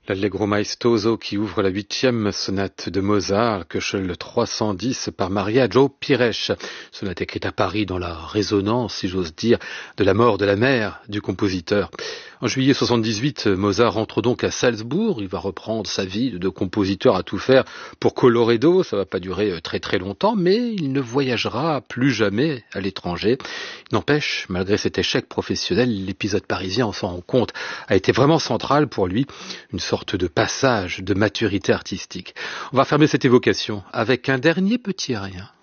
L'Allegro maestoso qui ouvre la 8e sonate de Mozart, Köchel 310 par Maria Jo Pires. Sonate écrite à Paris dans la résonance, si j'ose dire, de la mort de la mère du compositeur. En juillet 78, Mozart rentre donc à Salzbourg. Il va reprendre sa vie de compositeur à tout faire pour Colloredo. Ça va pas durer très très longtemps, mais il ne voyagera plus jamais à l'étranger. N'empêche, malgré cet échec professionnel, l'épisode parisien, on s'en rend compte, a été vraiment central pour lui. Une sorte de passage de maturité artistique. On va fermer cette évocation avec un dernier petit rien.